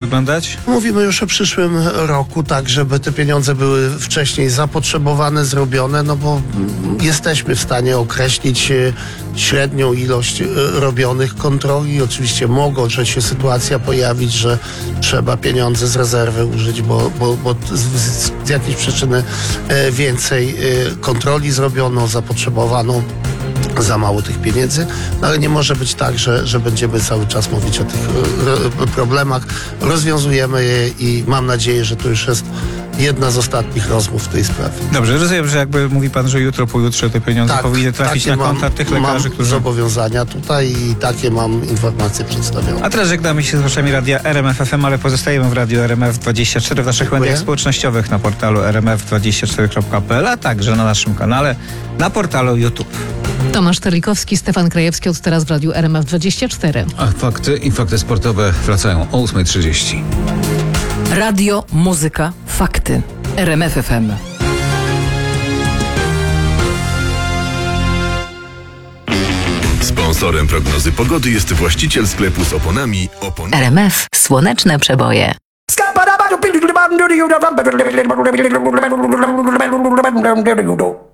wyglądać? Mówimy już o przyszłym roku, tak, żeby te pieniądze były wcześniej zapotrzebowane, zrobione, no bo jesteśmy w stanie określić średnią ilość robionych kontroli. Oczywiście mogą się sytuacja pojawić, że trzeba pieniądze z rezerwy użyć, bo z jakiejś przyczyny więcej kontroli zrobiono, zapotrzebowano za mało tych pieniędzy, no ale nie może być tak, że będziemy cały czas mówić o tych problemach. Rozwiązujemy je i mam nadzieję, że to już jest jedna z ostatnich rozmów w tej sprawie. Dobrze, rozumiem, że jakby mówi pan, że jutro, pojutrze te pieniądze powinny trafić na konta tych lekarzy, mam którzy... zobowiązania tutaj i takie mam informacje przedstawione. A teraz żegnamy się z waszami radia RMF FM, ale pozostajemy w radiu RMF24 w naszych mediach społecznościowych na portalu rmf24.pl, a także na naszym kanale na portalu YouTube. Tomasz Terlikowski, Stefan Krajewski od teraz w radiu RMF24. A fakty i fakty sportowe wracają o 8:30. Radio, muzyka, fakty. RMF FM. Sponsorem prognozy pogody jest właściciel sklepu z oponami RMF Słoneczne Przeboje. Skapa